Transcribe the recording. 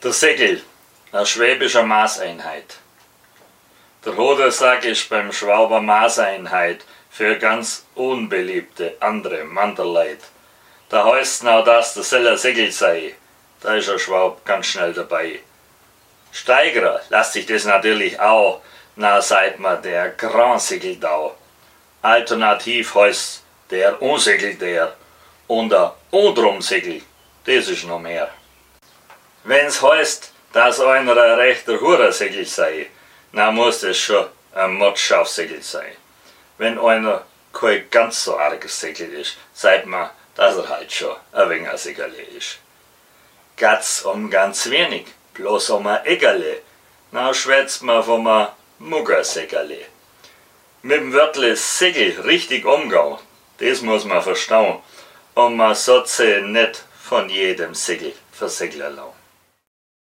Der Segel, eine schwäbische Maßeinheit. Der Hodensack ist beim Schwaber Maßeinheit für ganz unbeliebte andere Manderleid. Da heißt noch, dass der Seller Segel sei. Da ist der Schwab ganz schnell dabei. Steigern lässt sich das natürlich auch, na sagt man der Grand Segeldau. Alternativ heißt der Unsegel und der Undrumsegel, das ist noch mehr. Wenn's heißt, dass einer ein rechter Hurersegel sei, dann muss es schon ein Mordschafsegel sein. Wenn einer kein ganz so arges Segel ist, sagt man, dass er halt schon ein wenig ein Segele ist. Geht's um ganz wenig, bloß um ein Eggerle, dann schwätzt man von einem Muggersegele. Mit dem Wörtle Segel richtig umgehen, das muss man verstehen, und man sollte sich nicht von jedem Segel versegeln lassen.